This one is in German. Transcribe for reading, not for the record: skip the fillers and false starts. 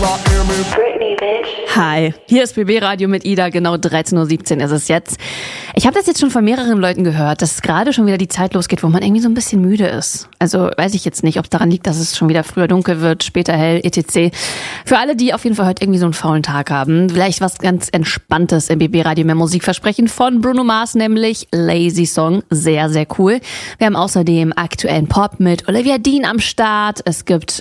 Britney, bitch. Hi, hier ist BB Radio mit Ida, genau 13:17 Uhr ist es jetzt. Ich habe das jetzt schon von mehreren Leuten gehört, dass gerade schon wieder die Zeit losgeht, wo man irgendwie so ein bisschen müde ist. Also weiß ich jetzt nicht, ob es daran liegt, dass es schon wieder früher dunkel wird, später hell, etc. Für alle, die auf jeden Fall heute irgendwie so einen faulen Tag haben, vielleicht was ganz Entspanntes im BB Radio mehr Musikversprechen von Bruno Mars, nämlich Lazy Song. Sehr, sehr cool. Wir haben außerdem aktuellen Pop mit Olivia Dean am Start. Es gibt